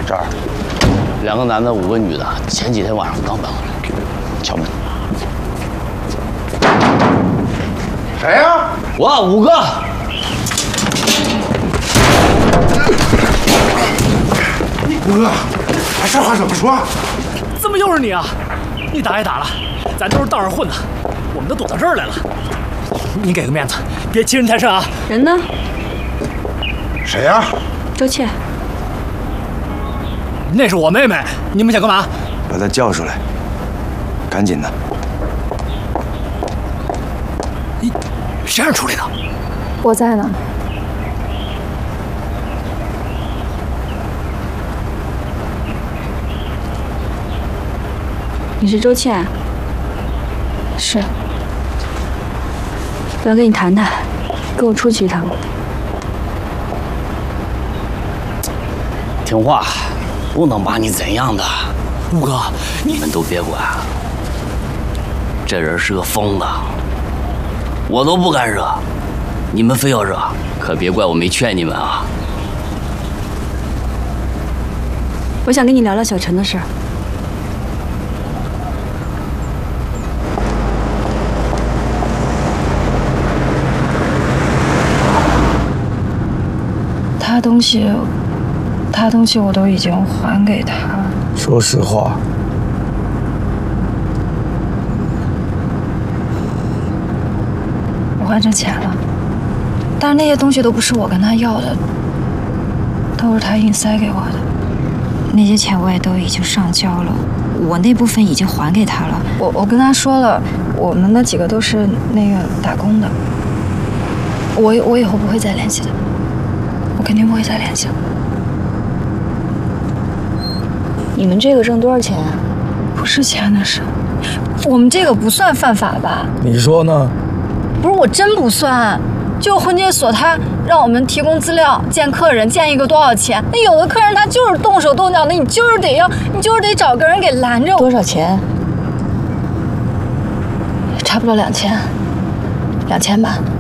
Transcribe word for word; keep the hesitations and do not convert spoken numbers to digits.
这儿，两个男的，五个女的，前几天晚上刚搬回来。敲门。 谁呀？ 我五个。 五哥，这话怎么说？ 怎么又是你啊？你打也打了，咱都是道上混的，我们都躲到这儿来了。你给个面子，别欺人太甚啊！ 人呢？ 谁呀？ 周倩。 那是我妹妹，你们想干嘛？ 把她叫出来，赶紧的。 你谁让处理的？ 我在呢。你是周倩？是。我要跟你谈谈，跟我出去一趟。 听话，不能把你怎样的。 五哥， 你们都别管。这人是个疯子，我都不敢惹，你们非要惹，可别怪我没劝你们啊。 我想跟你聊聊小陈的事儿。 他东西，他东西我都已经还给他。 说实话， 我还成钱了，但是那些东西都不是我跟他要的，都是他硬塞给我的。 那些钱我也都已经上交了，我那部分已经还给他了。 我我跟他说了，我们那几个都是那个打工的，我我以后不会再联系的。我肯定不会再联系了。 你们这个挣多少钱啊？ 不是钱的事，我们这个不算犯法吧？ 你说呢？ 不是，我真不算。就婚介所他让我们提供资料，见客人，见一个多少钱？那有的客人他就是动手动脚的，你就是得要，你就是得找个人给拦着。 多少钱？ 差不多两千，两千吧。